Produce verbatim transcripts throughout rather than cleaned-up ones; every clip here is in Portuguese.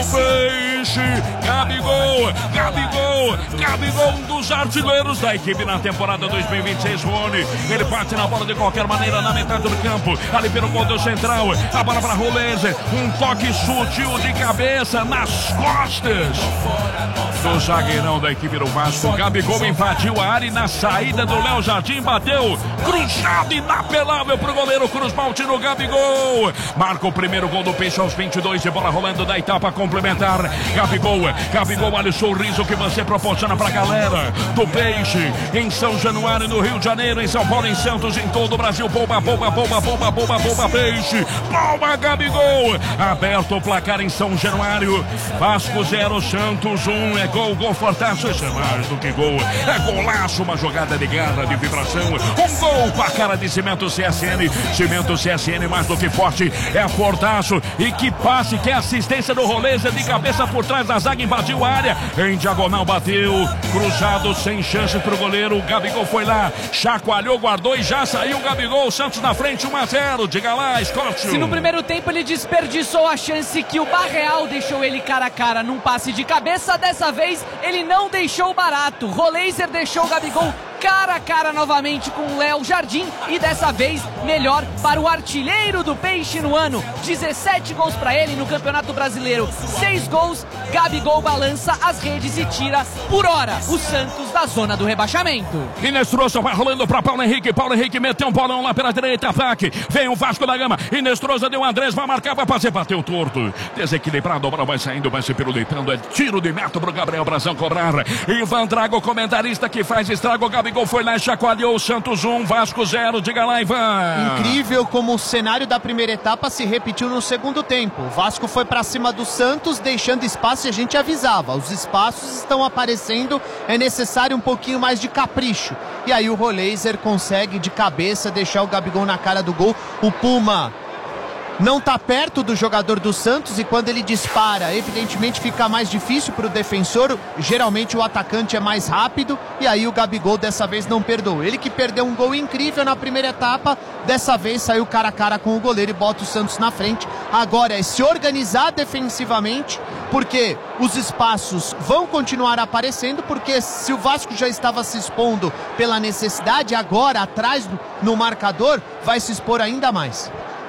Peixe. Gabigol, Gabigol, Gabigol, um dos artilheiros da equipe na temporada dois mil e vinte e seis, Rony. Ele bate na bola de qualquer maneira na metade do campo, ali pelo gol central. A bola para Roleiser, um toque sutil de cabeça nas costas do zagueirão da equipe do Vasco. Gabigol invadiu a área e na saída do Léo Jardim bateu cruzado inapelável pro goleiro Cruz Maltino. Gabigol marca o primeiro gol do Peixe aos vinte e dois, de bola rolando da etapa complementar. Gabigol, Gabigol, olha o sorriso que você proporciona pra galera do Peixe em São Januário, no Rio de Janeiro, em São Paulo, em Santos, em todo o Brasil. Bomba, bomba, bomba, bomba, bomba, bomba, Peixe, bomba, Gabigol. Aberto o placar em São Januário. Vasco zero, Santos um. É gol, gol fortaço. Isso é mais do que gol, é golaço, uma jogada de garra, de vibração. Um gol com a cara de Cimento C S N. Cimento C S N, mais do que forte, é fortaço. E que passe, que assistência do Roleza de cabeça por trás da zaga, invadiu a área, em diagonal bateu, cruzado, sem chance pro goleiro. O Gabigol foi lá, chacoalhou, guardou e já saiu o Gabigol. Santos na frente, um a zero. Diga lá, Scott. Se no primeiro tempo ele desperdiçou a chance que o Barreal deixou ele cara a cara num passe de cabeça, dessa vez ele não deixou barato. Roleiser deixou o Gabigol cara a cara novamente com o Léo Jardim e dessa vez melhor para o artilheiro do Peixe no ano. dezessete gols para ele no Campeonato Brasileiro, seis gols. Gabigol balança as redes e tira por hora o Santos da zona do rebaixamento. Inestrosa vai rolando para Paulo Henrique. Paulo Henrique meteu um bolão lá pela direita, ataque. Vem o Vasco da Gama. Inestrosa deu o Andrés, vai marcar, vai fazer, bateu torto. Desequilibrado, a bola vai saindo, vai se pirulitando. É tiro de meta pro Gabriel Brazão cobrar. Ivan Drago, comentarista que faz estrago. Gabigol foi lá e chacoalhou. Santos um, Vasco zero. Diga lá, Ivan. Incrível como o cenário da primeira etapa se repetiu no segundo tempo. O Vasco foi para cima do Santos, deixando espaço, e a gente avisava. Os espaços estão aparecendo, é necessário um pouquinho mais de capricho. E aí o Roleiser consegue de cabeça deixar o Gabigol na cara do gol. O Puma não está perto do jogador do Santos e quando ele dispara, evidentemente fica mais difícil para o defensor. Geralmente o atacante é mais rápido e aí o Gabigol dessa vez não perdoou. Ele que perdeu um gol incrível na primeira etapa, dessa vez saiu cara a cara com o goleiro e bota o Santos na frente. Agora é se organizar defensivamente, porque os espaços vão continuar aparecendo, porque se o Vasco já estava se expondo pela necessidade, agora atrás do, no marcador vai se expor ainda mais.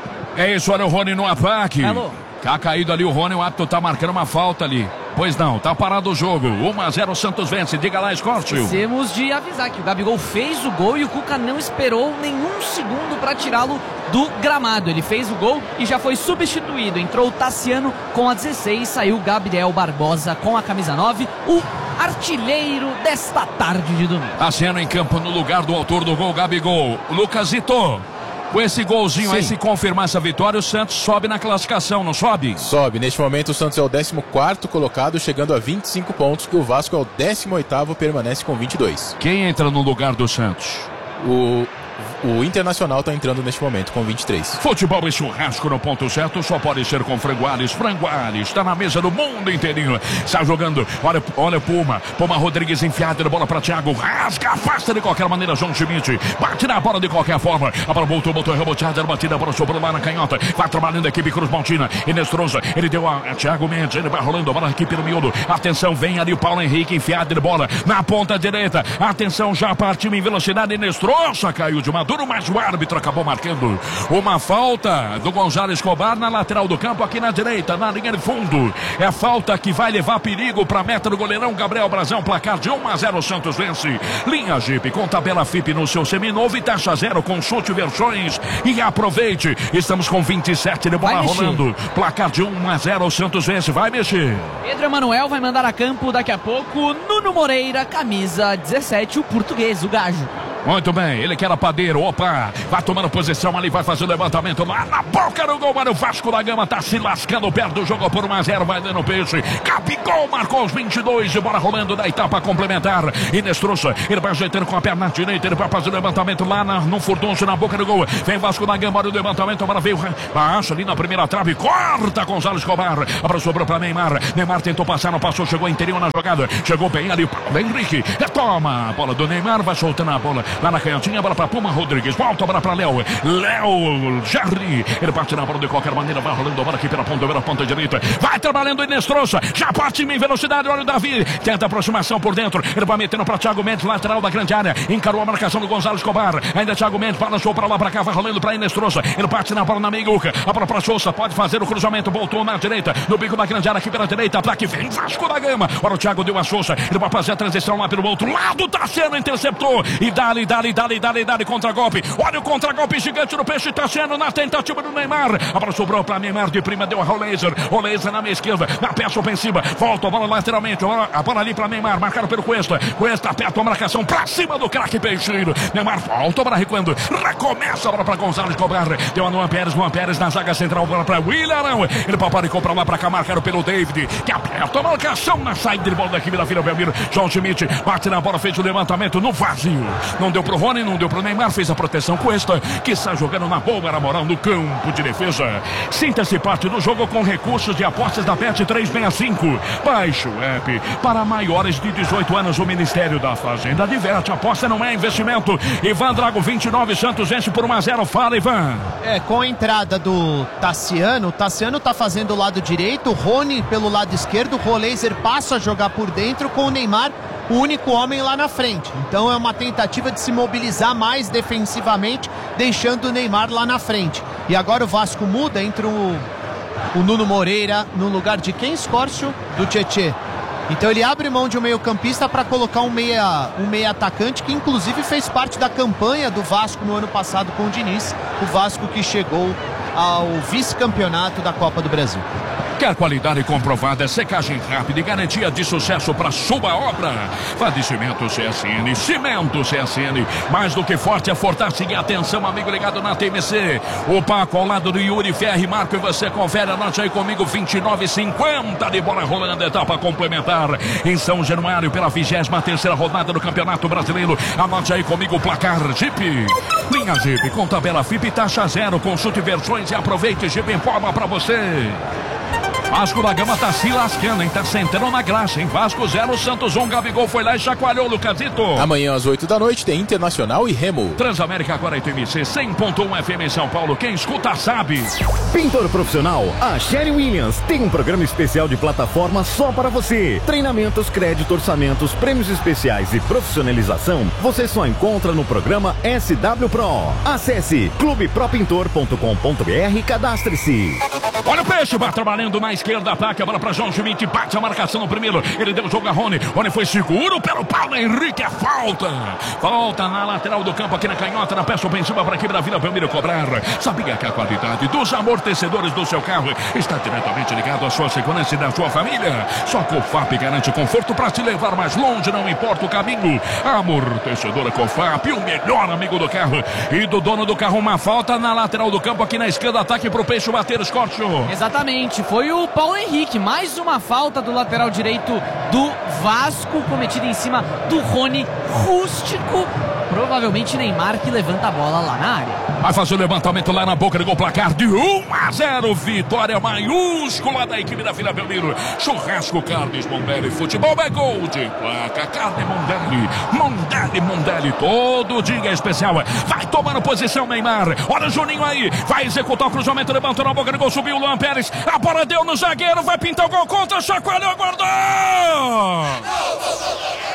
É isso, olha o Rony no ataque. Alô. Tá caído ali o Rony, o árbitro tá marcando uma falta ali. Pois não, tá parado o jogo. um a zero, Santos vence. Diga lá, Escórcio. Temos de avisar que o Gabigol fez o gol e o Cuca não esperou nenhum segundo para tirá-lo do gramado. Ele fez o gol e já foi substituído. Entrou o Tassiano com a dezesseis, saiu Gabriel Barbosa com a camisa nove, o artilheiro desta tarde de domingo. Tassiano em campo no lugar do autor do gol, Gabigol. Lucas Zito. Com esse golzinho Sim. aí, se confirmar essa vitória, o Santos sobe na classificação, não sobe? Sobe. Neste momento o Santos é o décimo quarto colocado, chegando a vinte e cinco pontos, que o Vasco é o décimo oitavo, permanece com vinte e dois. Quem entra no lugar do Santos? O, o Internacional está entrando neste momento com vinte e três. Futebol e churrasco no ponto certo só pode ser com Frango Ares. Frango Ares está na mesa do mundo inteirinho. Está jogando, olha, olha o Puma. Puma Rodrigues enfiada de bola para Thiago. Rasga, afasta de qualquer maneira João Schmidt. Bate na bola de qualquer forma. A bola voltou, botou reboteada, batida, a bola sobrou lá na canhota. Vai trabalhando a equipe Cruz Maltina. Inestrosa, ele deu a, a Thiago Mendes. Ele vai rolando a bola aqui pelo miúdo. Atenção, vem ali o Paulo Henrique enfiado de bola na ponta direita. Atenção, já partiu em velocidade. Inestrosa caiu de maduro, mas o árbitro acabou marcando uma falta do Gonzalo Escobar na lateral do campo, aqui na direita, na linha de fundo. É falta que vai levar perigo para a meta do goleirão Gabriel Brazão. Placar de um a zero, Santos vence. Linha Jeep com tabela F I P no seu seminovo e taxa zero. Consulte versões e aproveite. Estamos com vinte e sete de bola rolando. Placar de um a zero, Santos vence. Vai mexer. Pedro Emanuel vai mandar a campo daqui a pouco. Nuno Moreira, camisa dezessete, o português, o gajo. Muito bem, ele que era padeiro, opa, vai tomando posição ali, vai fazer o levantamento lá na boca do gol, mas o Vasco da Gama tá se lascando perto do jogo por um a zero, vai dando peixe. Gabigol marcou os vinte e dois e bola rolando da etapa complementar. Inestrosa, ele vai ajeitando com a perna direita, ele vai fazer o levantamento lá na, no furdunço, na boca do gol. Vem Vasco da Gama, olha o levantamento, agora veio baixo ali na primeira trave, corta Gonzalo Escobar, abra, sobrou pra Neymar. Neymar tentou passar, não passou, chegou interior na jogada, chegou bem ali o Paulo Henrique, retoma a bola do Neymar, vai soltando a bola. Lá na canhotinha, bola pra Puma Rodrigues. Volta a bola pra Léo. Léo Jarry. Ele parte na bola de qualquer maneira. Vai rolando a bola aqui pela ponta, pela ponta direita. Vai trabalhando o Inestrosa. Já parte em velocidade. Olha o Davi. Tenta a aproximação por dentro. Ele vai metendo pra Thiago Mendes, lateral da grande área. Encarou a marcação do Gonzalo Escobar. Ainda Thiago Mendes balançou pra lá, pra cá. Vai rolando pra Inestrosa. Ele parte na bola na meiuca. A bola pra Sousa. Pode fazer o cruzamento. Voltou na direita. No bico da grande área aqui pela direita. Pra que vem Vasco da Gama. Olha o Thiago deu a Sousa. Ele vai fazer a transição lá pelo outro lado. Tassiano interceptou. E dali, dali, dali, dali, dali. Contra-golpe. Olha o contra-golpe gigante do Peixe. Tassiano na tentativa do Neymar. A bola sobrou pra Neymar de prima. Deu a Roleiser. Roleiser na meia esquerda. Na peça ofensiva. Volta a bola lateralmente. A bola ali pra Neymar. Marcado pelo Cuesta. Cuesta aperta a marcação pra cima do craque Peixeiro. Neymar volta a bola recuando. Recomeça a bola pra Gonzalo Escobar. Deu a Luan Pérez. Luan Pérez na zaga central. Bola pra William. Ele paparicou pra lá pra cá. Marcado pelo David. Que aperta a marcação na saída de bola da equipe da Vila Belmiro. João Schmidt bate na bola. Fez o levantamento no vazio. Não deu pro Rony. Não deu pro Neymar. Fez a proteção Cuesta. Que está jogando na boa, na moral, no campo de defesa. Sinta-se parte do jogo com recursos de apostas da Bet trezentos e sessenta e cinco. Baixe o app. Para maiores de dezoito anos, o Ministério da Fazenda adverte. Aposta não é investimento. Ivan Drago vinte e nove, Santos vence por um a zero. Fala, Ivan. É, com a entrada do Tassiano, o Tassiano tá fazendo o lado direito, o Rony pelo lado esquerdo, o Roleiser passa a jogar por dentro com o Neymar, o único homem lá na frente. Então é uma tentativa de se mobilizar mais defensivamente, deixando o Neymar lá na frente. E agora o Vasco muda, entra o, o Nuno Moreira no lugar de quem? Escórcio? Do Tietê. Então ele abre mão de um meio campista para colocar um meia, um meia atacante que inclusive fez parte da campanha do Vasco no ano passado com o Diniz. O Vasco que chegou ao vice-campeonato da Copa do Brasil. Quer qualidade comprovada, secagem rápida e garantia de sucesso para sua obra? Vá de Cimento C S N. Cimento C S N. Mais do que forte é forte. E atenção, amigo ligado na T M C. O Paco ao lado do Yuri Ferri. Marco e você confere. Anote aí comigo. vinte e nove e cinquenta de bola rolando. Etapa complementar em São Januário pela vigésima terceira rodada do Campeonato Brasileiro. Anote aí comigo o placar. Jeep. Linha Jeep com tabela F I P taxa zero. Consulte versões e aproveite. Jeep informa para você. Vasco da Gama tá se lascando, hein? Tá sentando na graça, hein? Vasco zero, Santos um, Gabigol foi lá e chacoalhou, Lucasito. Amanhã às oito da noite tem Internacional e Remo. Transamérica agora T M C cem ponto um F M em São Paulo. Quem escuta sabe. Pintor profissional, a Sherry Williams tem um programa especial de plataforma só para você. Treinamentos, crédito, orçamentos, prêmios especiais e profissionalização você só encontra no programa S W Pro. Acesse clube pro pintor ponto com ponto b r e cadastre-se. Olha o Peixe, vai trabalhando na esquerda, ataque, a bola para João Schmidt, bate a marcação no primeiro, ele deu o jogo a Rony, Rony foi seguro pelo Paulo Henrique, é falta, falta na lateral do campo, aqui na canhota, na peça ofensiva para a equipe da Vila Belmiro cobrar. Sabia que a qualidade dos amortecedores do seu carro está diretamente ligado à sua segurança e da sua família? Só Cofap garante conforto para te levar mais longe, não importa o caminho. Amortecedora Cofap, o melhor amigo do carro e do dono do carro. Uma falta na lateral do campo, aqui na esquerda, ataque para o Peixe bater, Escórcio. Exatamente, foi o Paulo Henrique, mais uma falta do lateral direito do Vasco, cometida em cima do Rony, rústico, provavelmente Neymar que levanta a bola lá na área. Vai fazer o levantamento lá na boca do gol, placar de um a zero, vitória maiúscula da equipe da Vila Belmiro. Churrasco Carnes Mondelli, futebol é gol de placa, carne Mondelli, Mondelli, Mondelli, todo dia é especial. Vai tomando posição Neymar, olha o Juninho aí, vai executar o cruzamento, levantou na boca do gol, subiu o Luan Pérez, a bola deu no zagueiro, vai pintar o gol contra, chacoalhou, guardou!